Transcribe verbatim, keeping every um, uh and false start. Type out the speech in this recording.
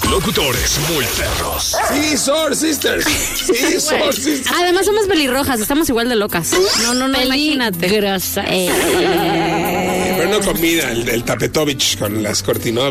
Locutores muy perros. Sí, Sor Sisters. Sí, Sor Sisters. Además somos pelirrojas, estamos igual de locas. No, no, no, imagínate. Grasa. Eh, Pero no combina el, el Tapetovich con las cortinas.